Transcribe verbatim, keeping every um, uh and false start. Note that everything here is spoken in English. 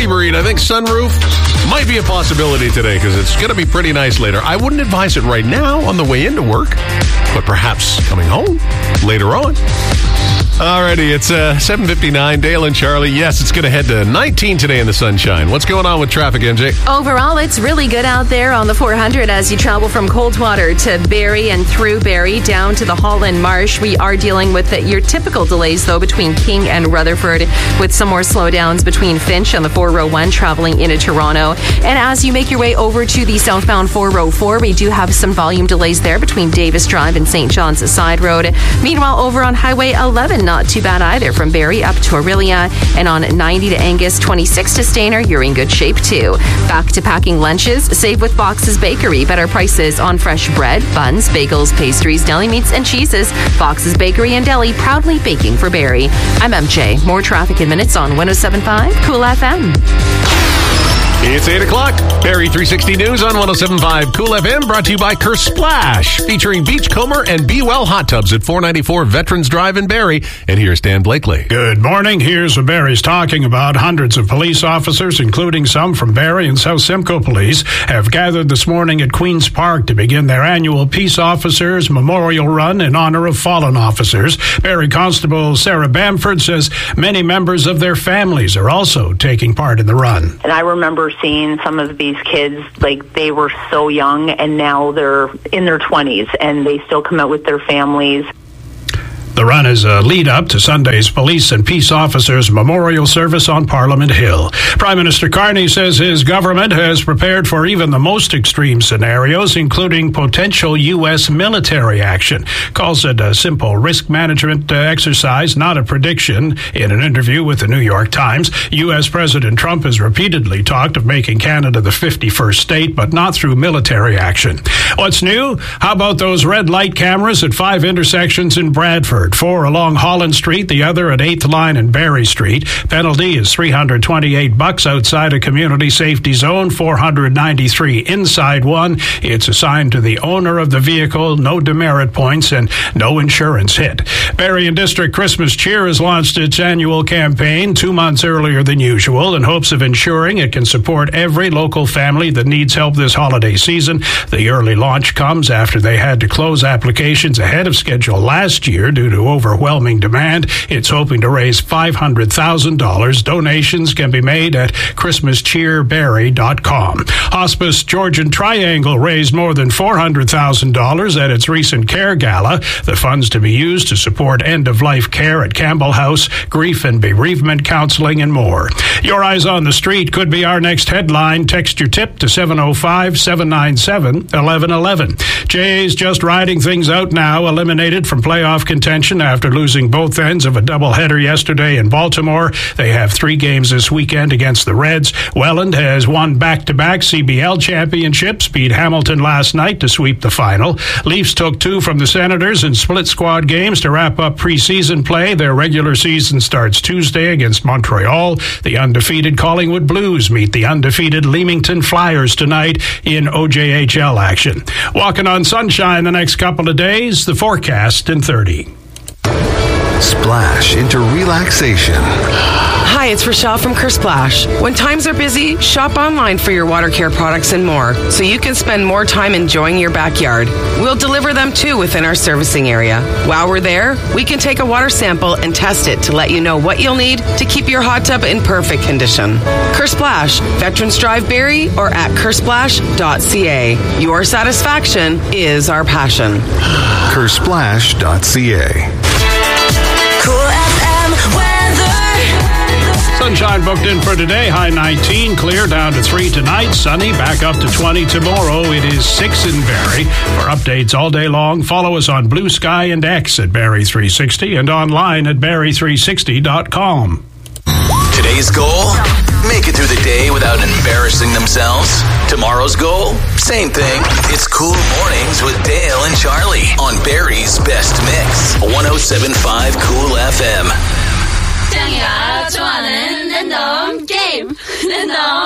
Breed. I think sunroof might be a possibility today because it's going to be pretty nice later. I wouldn't advise it right now on the way into work, but perhaps coming home later on. Alrighty, it's uh, seven fifty-nine. Dale and Charlie. Yes, it's going to head to nineteen today in the sunshine. What's going on with traffic, M J? Overall, it's really good out there on the four hundred as you travel from Coldwater to Barrie and through Barrie down to the Holland Marsh. We are dealing with the, your typical delays, though, between King and Rutherford, with some more slowdowns between Finch on the four oh one traveling into Toronto. And as you make your way over to the southbound four oh four, we do have some volume delays there between Davis Drive and Saint John's Side Road. Meanwhile, over on Highway eleven, not too bad either from Barrie up to Aurelia, and on ninety to Angus, twenty-six to Stayner, you're in good shape too. Back to packing lunches, save with Fox's Bakery. Better prices on fresh bread, buns, bagels, pastries, deli meats, and cheeses. Fox's Bakery and Deli, proudly baking for Barrie. I'm M J. More traffic in minutes on one oh seven point five Cool F M. It's eight o'clock. Barrie three sixty News on one oh seven point five Cool F M, brought to you by Kerr Splash, featuring Beachcomber and Be Well hot tubs at four ninety-four Veterans Drive in Barrie. And here's Dan Blakely. Good morning. Here's what Barrie's talking about. Hundreds of police officers, including some from Barrie and South Simcoe Police, have gathered this morning at Queen's Park to begin their annual Peace Officers Memorial Run in honor of fallen officers. Barrie Constable Sarah Bamford says many members of their families are also taking part in the run. And I remember seeing some of these kids, like they were so young and now they're in their twenties and they still come out with their families. The run is a lead-up to Sunday's Police and Peace Officers Memorial Service on Parliament Hill. Prime Minister Carney says his government has prepared for even the most extreme scenarios, including potential U S military action. Calls it a simple risk management uh, exercise, not a prediction. In an interview with the New York Times, U S President Trump has repeatedly talked of making Canada the fifty-first state, but not through military action. What's new? How about those red light cameras at five intersections in Bradford? Four along Holland Street, the other at eighth Line and Barrie Street. Penalty is three hundred twenty-eight bucks outside a community safety zone, four hundred ninety-three inside one. It's assigned to the owner of the vehicle, no demerit points, and no insurance hit. Barrie and District Christmas Cheer has launched its annual campaign two months earlier than usual in hopes of ensuring it can support every local family that needs help this holiday season. The early launch comes after they had to close applications ahead of schedule last year due to overwhelming demand. It's hoping to raise five hundred thousand dollars. Donations can be made at christmas cheer barrie dot com. Hospice Georgian Triangle raised more than four hundred thousand dollars at its recent Care Gala. The funds to be used to support end-of-life care at Campbell House, grief and bereavement counseling, and more. Your Eyes on the Street could be our next headline. Text your tip to seven oh five, seven nine seven, one one one one. Jays just riding things out now, eliminated from playoff contention after losing both ends of a doubleheader yesterday in Baltimore. They have three games this weekend against the Reds. Welland has won back-to-back C B L championships, beat Hamilton last night to sweep the final. Leafs took two from the Senators in split squad games to wrap up preseason play. Their regular season starts Tuesday against Montreal. The undefeated Collingwood Blues meet the undefeated Leamington Flyers tonight in O J H L action. Walking on sunshine the next couple of days, the forecast in thirty. Splash into relaxation. Hi, it's Rochelle from Kerr Splash. When times are busy, shop online for your water care products and more, so you can spend more time enjoying your backyard. We'll deliver them too within our servicing area. While we're there, we can take a water sample and test it to let you know what you'll need to keep your hot tub in perfect condition. Kerr Splash, Veterans Drive Barrie, or at kerr splash dot c a. Your satisfaction is our passion. kerr splash dot c a. Cool F M weather. Sunshine booked in for today. High nineteen, clear down to three tonight. Sunny, back up to twenty tomorrow. It is six in Barrie. For updates all day long, follow us on Blue Sky and X at Barrie three sixty and online at barrie three sixty dot com. Today's goal? Make it through the day without embarrassing themselves. Tomorrow's goal? Same thing. It's Cool Mornings with Dale and Charlie on Barrie's Best Mix. one oh seven point five Cool F M.